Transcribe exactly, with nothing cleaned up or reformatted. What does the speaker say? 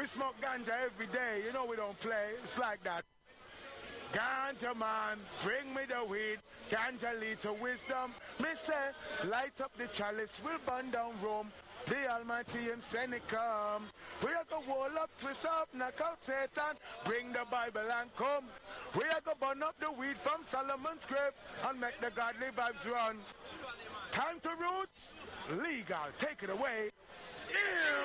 We smoke ganja every day. You know we don't play. It's like that. Ganja man, bring me the weed. Ganja lead to wisdom. Me say, light up the chalice, we'll burn down Rome. The Almighty him send it come. We are go wall up, twist up, knock out Satan. Bring the Bible and come. We are go burn up the weed from Solomon's grave and make the godly vibes run. Time to roots, legal, take it away. Yeah.